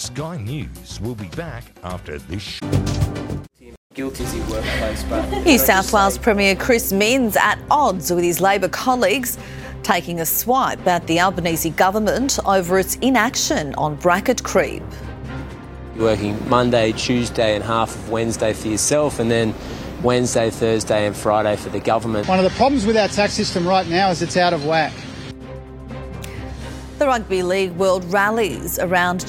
Sky News will be back after this. Guilty workplace, but New South Wales Premier Chris Minns at odds with his Labor colleagues, taking a swipe at the Albanese government over its inaction on bracket creep. you're working Monday, Tuesday and half of Wednesday for yourself, and then Wednesday, Thursday and Friday for the government. One of the problems with our tax system right now is it's out of whack. The Rugby League World rallies around